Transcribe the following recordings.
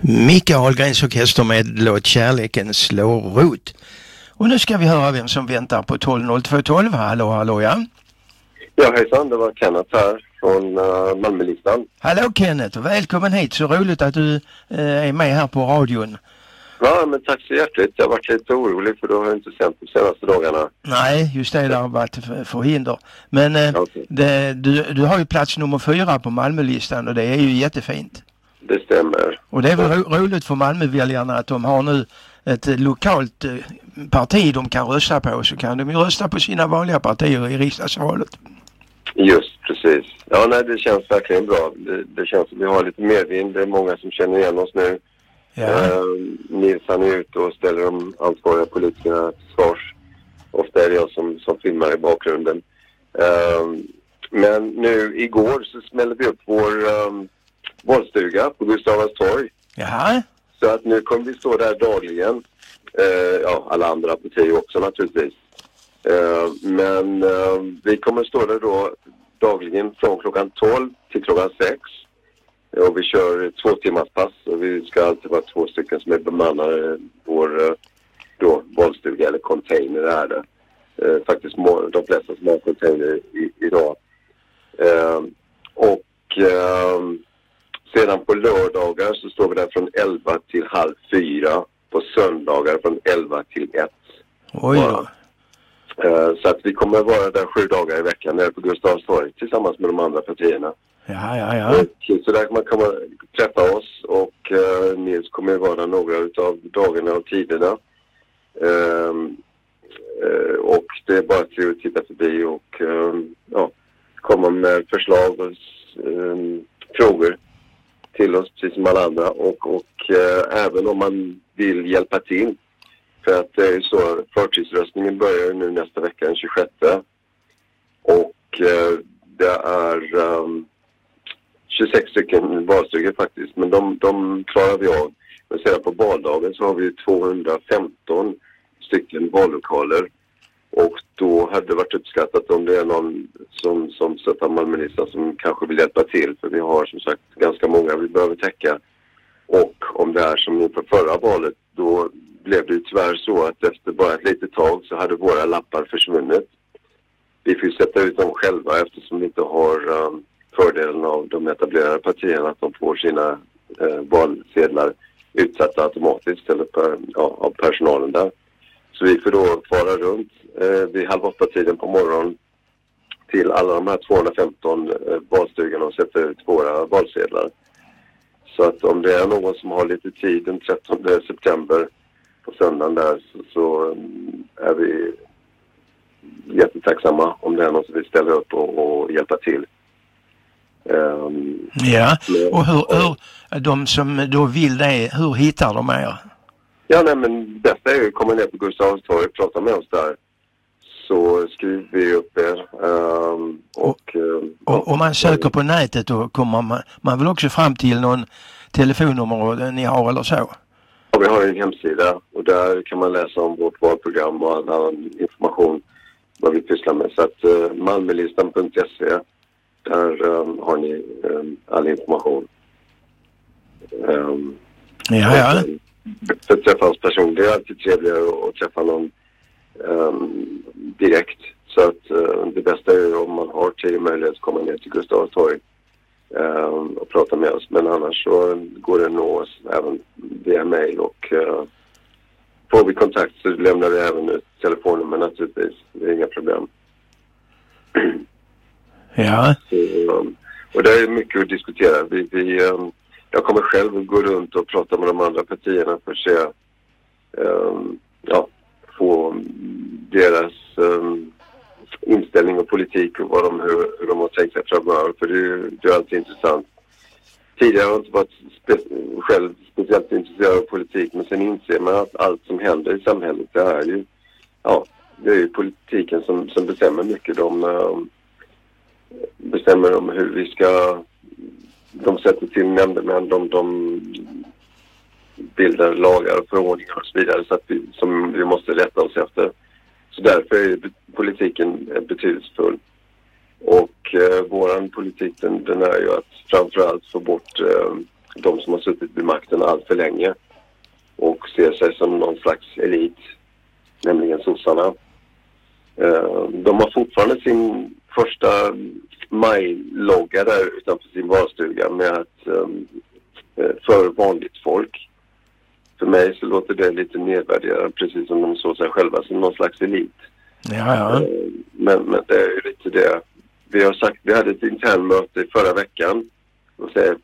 Micke Ahlgrens orkester med låt Kärleken slår rot. Och nu ska vi höra vem som väntar på 120212. Hallå, ja. Ja, hejsan, det var Kenneth här från Malmölistan. Hallå Kenneth, och välkommen hit. Så roligt att du är med här på radion. Ja, men tack så hjärtligt. Jag har varit lite orolig för då har jag inte sänt de senaste dagarna. Nej, just det har varit förhinder. Men Okay. Du har ju plats nummer 4 på Malmölistan och det är ju jättefint. Det stämmer. Och det är väl roligt för Malmöväljarna att de har nu ett lokalt parti de kan rösta på, så kan de ju rösta på sina vanliga partier i riksdagsvalet. Just precis. Ja, nej, det känns verkligen bra. Det känns som vi har lite medvind. Det är många som känner igen oss nu. Ja. Nils han är ute och ställer de ansvariga politikerna till svars. Ofta är det jag som filmar i bakgrunden. Men nu igår så smällde vi upp vår valstuga på Gustav Adolfs torg. Jaha. Så att nu kommer vi stå där dagligen. Ja, alla andra partier också naturligtvis. Men vi kommer stå där då dagligen från klockan 12 till klockan 6. Och vi kör 2 timmars pass och vi ska alltid vara 2 stycken som är bemannade vår då valstuga eller container är det. Faktiskt de flesta som har container idag. Sedan på lördagar så står vi där från 11 till halv 4. På söndagar från 11 till 1. Oj då. Så att vi kommer vara där 7 dagar i veckan nere på Gustavs torg tillsammans med de andra partierna. Ja. Så där kan man komma träffa oss och Nils kommer vara några utav dagarna och tiderna. Och det är bara att titta förbi och komma med förslag och frågor till oss precis som alla andra och även om man vill hjälpa till. För att det är så, förtidsröstningen börjar nu nästa vecka den 26. Och det är 26 stycken valstugor faktiskt. Men de klarar vi av. Men sedan på valdagen så har vi 215 stycken vallokaler. Och då hade det varit uppskattat om det är någon som stöttar Malmölistan som kanske vill hjälpa till. För vi har som sagt ganska många vi behöver täcka. Och om det är som inför förra valet, då blev det tyvärr så att efter bara ett litet tag så hade våra lappar försvunnit. Vi får sätta ut dem själva eftersom vi inte har fördelen av de etablerade partierna att de får sina valsedlar utsatta automatiskt eller av personalen där. Så vi får då fara runt vid 7:30 på morgonen till alla de här 215 valstugorna och sätta ut våra valsedlar. Så att om det är någon som har lite tid den 13 september på söndagen där så är vi jättetacksamma om det är någon som vill ställa upp och hjälpa till. Ja, och hur de som då vill det, hur hittar de er? Ja, nej, men bästa är ju att komma ner på Gustavs torg och prata med oss där. Så skriver vi upp er. Och om man söker på nätet då kommer man väl också fram till någon telefonnummer ni har eller så? Ja, vi har en hemsida och där kan man läsa om vårt valprogram och all annan information vad vi pysslar med. Så att malmölistan.se, där har ni all information. Ja. För att träffa oss personligen, det är alltid trevligare att träffa någon direkt. Så att det bästa är ju om man har tid och möjlighet att komma ner till Gustavs torg och prata med oss. Men annars så går det att nå oss även via mejl och får vi kontakt så lämnar vi även ut telefonnummer naturligtvis. Det är inga problem. Ja. Så, och det är mycket att diskutera. Jag kommer själv att gå runt och prata med de andra partierna för att se få deras inställning och politik och hur de har tänkt sig framöver. För det är alltid intressant. Tidigare har jag inte varit själv speciellt intresserad av politik, men sen inser man att allt som händer i samhället det är ju politiken som bestämmer mycket. De bestämmer om hur vi ska. De sätter till nämndemän, de bildar lagar och förordningar och så vidare så att vi måste rätta oss efter. Så därför är politiken betydelsefull. Och våran politik den är ju att framförallt få bort de som har suttit vid makten allt för länge och ser sig som någon slags elit, nämligen sossarna. De har fortfarande sin första majlogga där utanför sin valstuga med att för vanligt folk. För mig så låter det lite nedvärderande, precis som de såg sig själva som någon slags elit. Ja. Men det är ju lite det. Vi har sagt, vi hade ett internmöte förra veckan och säger,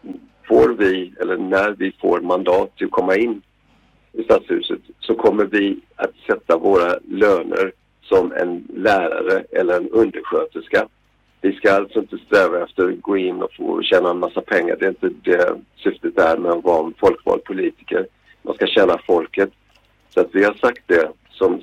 när vi får mandat till att komma in i stadshuset så kommer vi att sätta våra löner som en lärare eller en undersköterska. Vi ska alltså inte sträva efter att gå in och få tjäna en massa pengar. Det är inte det syftet är med att vara en folkvald politiker. Man ska tjäna folket. Så att vi har sagt det som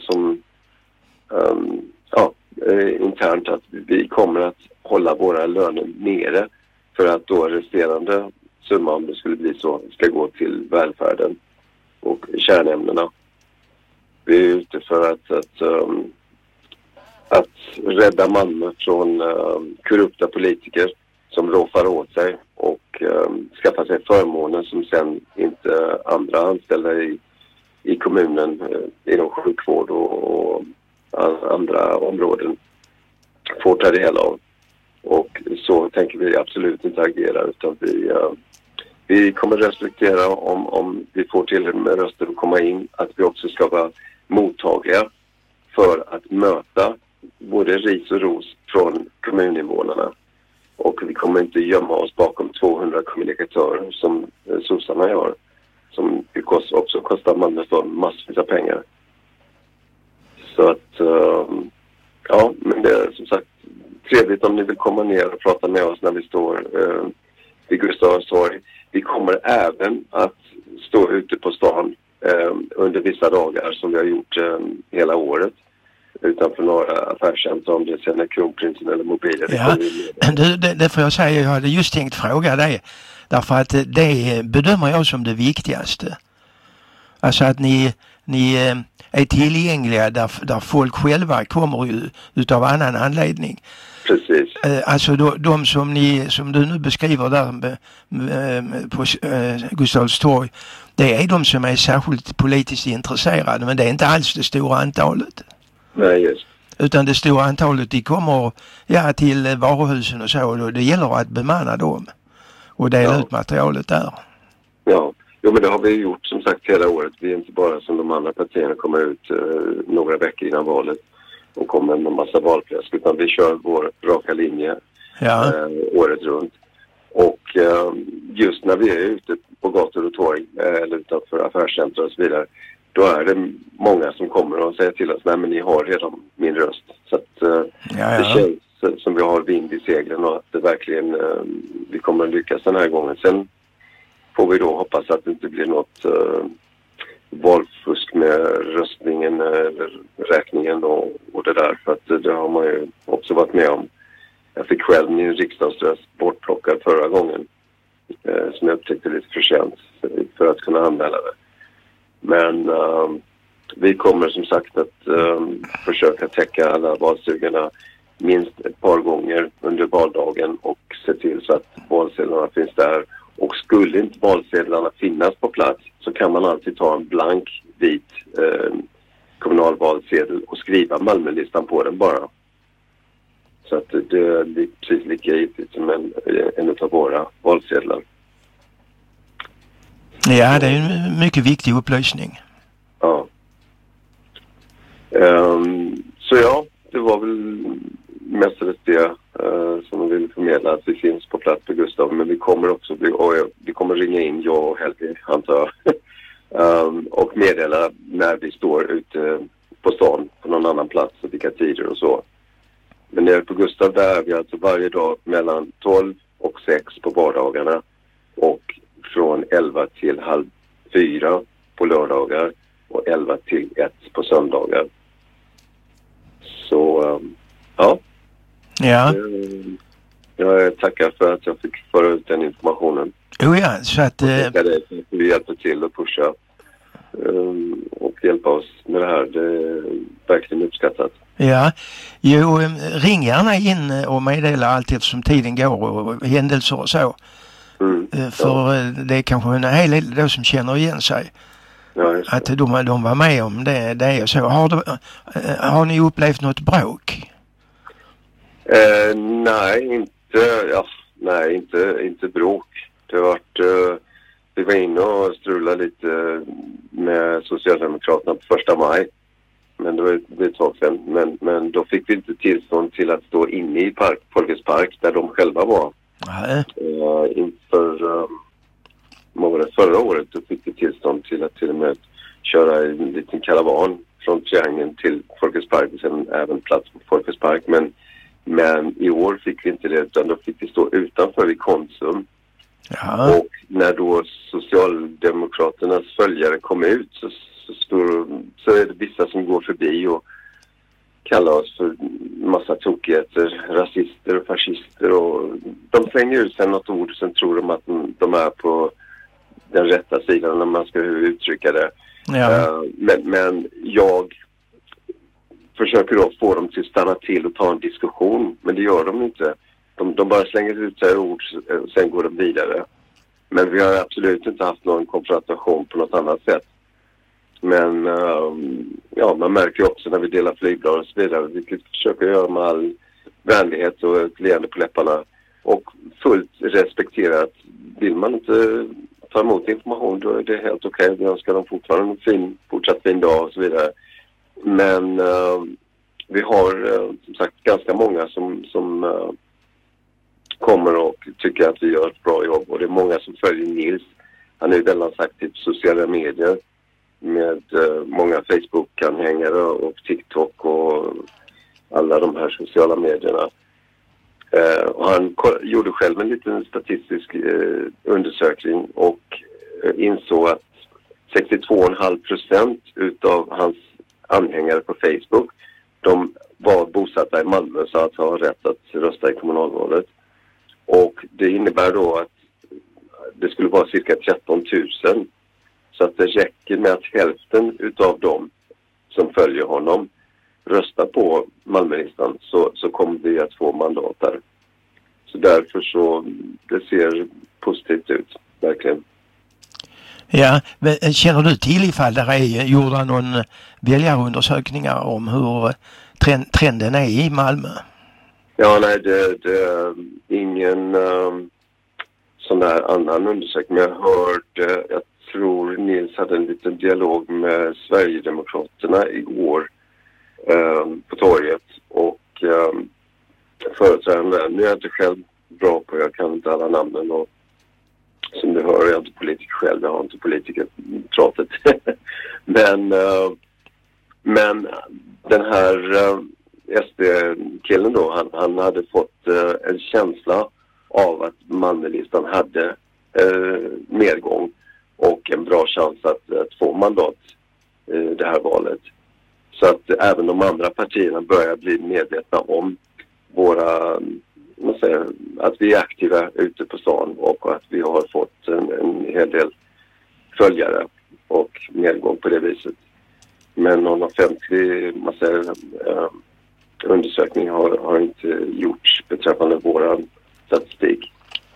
internt att vi kommer att hålla våra löner nere för att då resterande summa, om det skulle bli så, ska gå till välfärden och kärnämnena. Vi är ute för att rädda Malmö från korrupta politiker som råfar åt sig och skaffar sig förmåner som sen inte andra anställda i kommunen inom sjukvård och andra områden får ta del av. Och så tänker vi absolut inte agera, utan vi kommer respektera om vi får till med röster att komma in, att vi också ska vara mottagliga för att möta både ris och ros från kommuninvånarna. Och vi kommer inte gömma oss bakom 200 kommunikatörer som sossarna gör, som också kostar Malmö stad massvis av pengar. Så att, men det är som sagt trevligt om ni vill komma ner och prata med oss när vi står vid Gustav Adolfs torg. Vi kommer även att stå ute på stan under vissa dagar som vi har gjort hela året. Utanför några affärscentra, om det sen är Kronprinsen eller mobiler. Ja, det får jag säga. Jag hade just tänkt fråga dig. Därför att det bedömer jag som det viktigaste. Alltså att ni är tillgängliga där folk själva kommer ju utav annan anledning. Precis. Alltså de som du nu beskriver där på Gustavs torg, det är de som är särskilt politiskt intresserade, men det är inte alls det stora antalet. Nej, just. Utan det stora antalet, de kommer till varuhusen och så, och det gäller att bemanna dem och dela ut materialet där. Ja, men det har vi gjort som sagt hela året. Vi är inte bara som de andra partierna kommer ut några veckor innan valet och kommer med en massa valfläsk, utan vi kör vår raka linje året runt. Och just när vi är ute på gator och torg eller utanför affärscentra och så vidare, då är det många som kommer och säger till oss, nej men ni har redan min röst. Så att det känns som vi har vind i seglen och att det verkligen vi kommer att lyckas den här gången. Sen får vi då hoppas att det inte blir något valfusk med röstningen eller räkningen och det där. För att det har man ju också varit med om. Jag fick själv min riksdagsröst bortplockad förra gången som jag upptäckte lite för sent för att kunna anmäla det. Men vi kommer som sagt att försöka täcka alla valstugorna minst ett par gånger under valdagen och se till så att valsedlarna finns där. Och skulle inte valsedlarna finnas på plats så kan man alltid ta en blank vit kommunalvalsedel och skriva Malmölistan på den bara. Så att det är precis lika givet som en av våra valsedlar. Ja, det är en mycket viktig upplysning. Ja. Så ja, det var väl mestadels det som vi vill förmedla, att vi finns på plats på Gustav. Men vi kommer också vi kommer ringa in, jag och Helge antar jag, och meddela när vi står ute på stan på någon annan plats och vilka tider och så. Men nere på Gustav där är vi alltså varje dag mellan 12 och 6 på vardagarna och från 11 till halv 4 på lördagar och 11 till 1 på söndagar. Så ja. Jag tackar för att jag fick föra ut den informationen. Så att vi hjälper till att pusha och hjälpa oss med det här. Det är verkligen uppskattat. Ja, ring gärna in och meddela allt eftersom tiden går och händelser och så. För det är kanske en hel del då som känner igen sig. Ja, att de var med om det och så. Har ni upplevt något bråk? Nej, inte bråk. Det har varit, vi var inne och strulade lite med Socialdemokraterna på 1 maj. Men det var ett tag sedan. Men då fick vi inte tillstånd till att stå inne i Folkets park där de själva var. Nej. Inför förra året då fick vi tillstånd till att till och med köra en liten karavan från Triangeln till Folkets park och sen även plats på Folkets park. Men i år fick vi inte det, utan då fick vi stå utanför i Konsum. Ja. Och när då Socialdemokraternas följare kom ut så är det vissa som går förbi och kallar oss för massa tokigheter, rasister och fascister, och de slänger ut sig något ord och sen tror de att de är på den rätta sidan när man ska uttrycka det. Ja. Men jag försöker då få dem till att stanna till och ta en diskussion, men det gör de inte. De bara slänger ut sig ord och sen går de vidare. Men vi har absolut inte haft någon konfrontation på något annat sätt. Men man märker ju också när vi delar flygblad och så vidare, vilket vi försöker göra med all vänlighet och ett leende på läpparna och fullt respekterat. Vill man inte ta emot information, då är det helt okej. Vi önskar dem fortfarande en fortsatt fin dag och så vidare. Men vi har som sagt ganska många som kommer och tycker att vi gör ett bra jobb, och det är många som följer Nils. Han är väldigt aktiv på sociala medier med många Facebook-anhängare och TikTok och alla de här sociala medierna. Och han gjorde själv en liten statistisk undersökning och insåg att 62,5% utav hans anhängare på Facebook, de var bosatta i Malmö, så att ha rätt att rösta i kommunalvalet. Och det innebär då att det skulle vara cirka 13 000. Så att det räcker med att hälften utav dem som följer honom röstar på Malmölistan, så kommer vi att få mandat där. Så därför så det ser positivt ut, verkligen. Ja, men känner du till ifall det är gjorda någon väljarundersökningar om hur trenden är i Malmö? Ja, nej, det är ingen sån där annan undersökning. Men jag tror Nils hade en liten dialog med Sverigedemokraterna igår på torget, och företrädaren där, nu är jag inte själv bra på, jag kan inte alla namnen, och som du hör, jag är inte politiker själv, jag har inte politikerpratet. men den här SD-killen då, han hade fått en känsla av att Malmölistan hade medgång och en bra chans att få mandat i det här valet. Så att även de andra partierna börjar bli medvetna om att vi är aktiva ute på stan och att vi har fått en hel del följare och medgång på det viset. Men någon offentlig undersökning har inte gjorts beträffande våran statistik.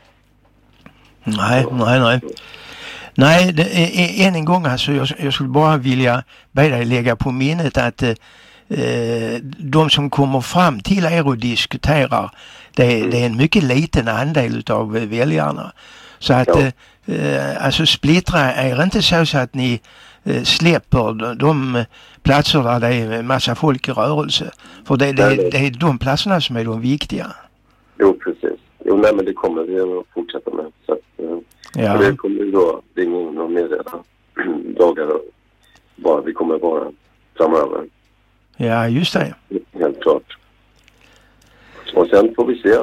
Nej. Nej, än en gång alltså, jag skulle bara vilja be dig lägga på minnet att de som kommer fram till er och diskuterar, det är en mycket liten andel utav väljarna. Så att alltså splittra är inte så att ni släpper de platser där det är en massa folk i rörelse. För det är de platserna som är de viktiga. Jo, precis. Jo, nej, men det kommer vi att fortsätta med. Så att, ja. Det kommer då ringa in och meddela dagar bara vi kommer vara framöver. Ja, just det. Helt klart. Och sen får vi se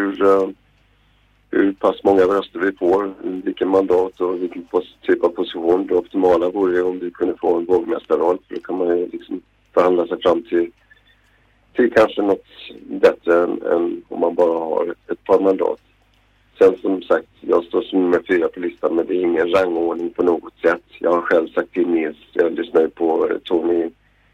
hur pass många röster vi får, vilken mandat och vilken typ av position. Det optimala vore om vi kunde få en vågmästarroll, för då kan man ju liksom förhandla sig fram till kanske något bättre än om man bara har ett par mandat. Sen som sagt, jag står som nummer 4 på listan, men det är ingen rangordning på något sätt. Jag har själv sagt till Nils, jag lyssnar på Tony,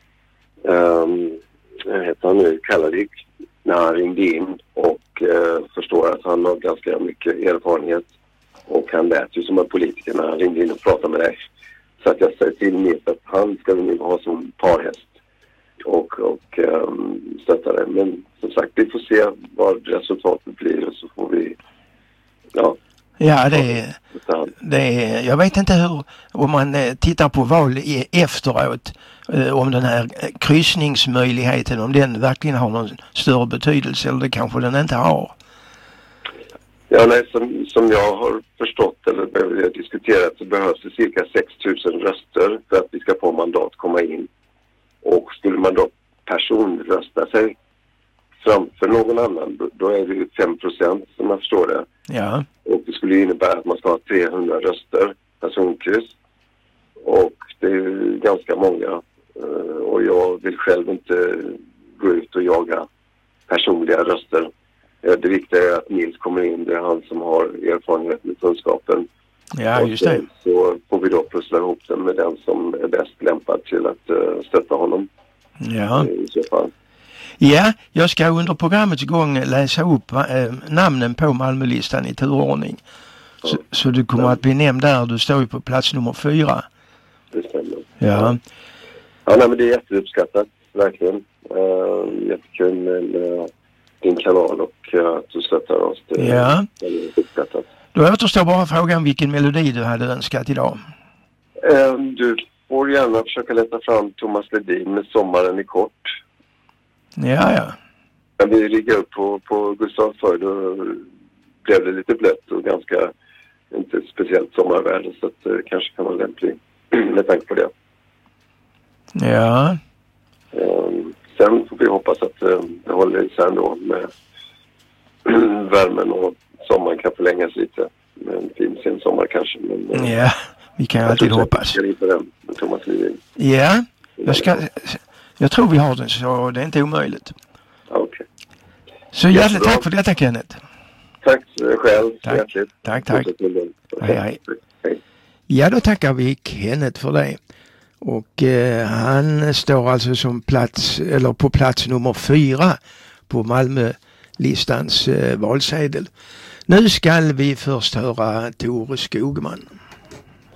heter han nu, Kallavik, när han ringde in och förstår att han har ganska mycket erfarenhet Och han lät ju som en politiker när han ringde in och pratade med dig. Så att jag säger till mig att han ska nu ha som parhäst och stötta det. Men som sagt, vi får se vad resultatet blir och så får vi, Ja, jag vet inte hur, om man tittar på val efteråt, om den här kryssningsmöjligheten, om den verkligen har någon större betydelse, eller det kanske den inte har. Ja, nej, som jag har förstått eller diskuterat så behövs det cirka 6 000 röster för att vi ska få mandat komma in. Och skulle man då personrösta sig framför någon annan, då är det ju 5% som man förstår det. Ja. Och det skulle innebära att man ska ha 300 röster personkryss. Och det är ju ganska många. Och jag vill själv inte gå ut och jaga personliga röster. Det viktiga är att Nils kommer in, det är han som har erfarenhet med kunskapen. Ja, just det. Så får vi då pussla ihop den med den som är bäst lämpad till att stötta honom. Ja. I så fall. Ja, jag ska under programmets gång läsa upp namnen på Malmölistan i turordning. Så du kommer att bli nämnd där, du står ju på plats nummer 4. Det stämmer. Ja. Ja, nej, men det är jätteuppskattat, verkligen. Jättekul med din kanal och att du stöttar oss. Det är uppskattat. Då återstår bara frågan vilken melodi du hade önskat idag. Du får gärna försöka leta fram Thomas Ledin med Sommaren är kort. Ja. När vi ligger upp på Gustav förr, då blev det lite blött och ganska inte speciellt sommarväder, så att det kanske kan vara lämpligt med tanke på det. Ja. Sen får vi hoppas att det håller i sig ändå med värmen och sommaren kan förlängas lite. Med en fin sen sommar kanske. Men, ja, vi kan alltid hoppas. Thomas Ledin. Ja, jag tror vi har den, så det är inte omöjligt. Okej. Så hjärtligt tack för detta, Kenneth. Tack själv. Tack. Hej. Ja, då tackar vi Kenneth för det. Och han står alltså på plats nummer 4 på Malmölistans valsedel. Nu ska vi först höra Tore Skogman.